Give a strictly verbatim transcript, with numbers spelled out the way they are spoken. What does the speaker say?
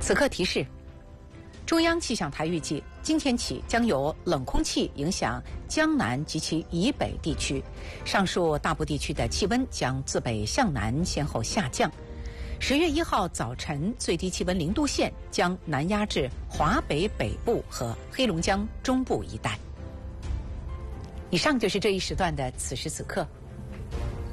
此刻提示：中央气象台预计，今天起将有冷空气影响江南及其以北地区，上述大部地区的气温将自北向南先后下降。十月一号早晨，最低气温零度线将南压至华北北部和黑龙江中部一带。以上就是这一时段的此时此刻。